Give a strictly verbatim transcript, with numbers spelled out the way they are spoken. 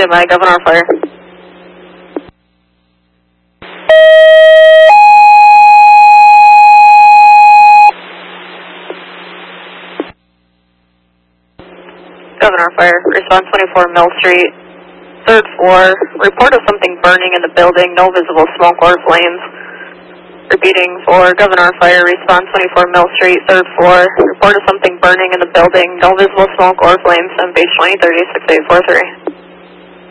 Stand by, Governor Fire. Governor Fire, response twenty-four Mill Street, third floor. Report of something burning in the building, no visible smoke or flames. Repeating for Governor Fire, response twenty-four Mill Street, third floor. Report of something burning in the building, no visible smoke or flames, on page twenty thirty, six eight four three.